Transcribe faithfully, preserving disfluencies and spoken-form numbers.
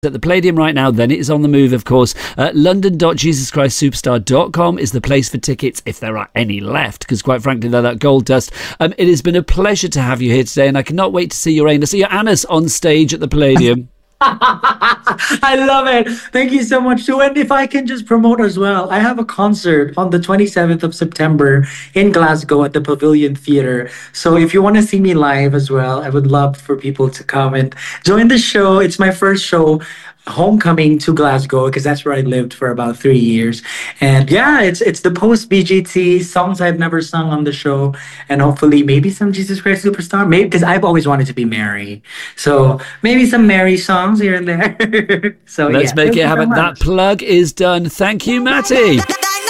at the Palladium right now, then it is on the move, of course. Uh, london dot jesus christ superstar dot com is the place for tickets, if there are any left, because quite frankly, they're that gold dust. Um, it has been a pleasure to have you here today, and I cannot wait to see your Anus, your Anus on stage at the Palladium. I love it. Thank you so much too. And if I can just promote as well, I have a concert on the twenty-seventh of September in Glasgow at the Pavilion Theatre. So if you want to see me live as well, I would love for people to come and join the show. It's my first show, homecoming to Glasgow, because that's where I lived for about three years. And yeah, it's it's the post B G T songs I've never sung on the show, and hopefully maybe some Jesus Christ Superstar, maybe, because I've always wanted to be Mary. So maybe some Mary songs here and there. So let's yeah, make it so happen. That plug is done. Thank you, Matty.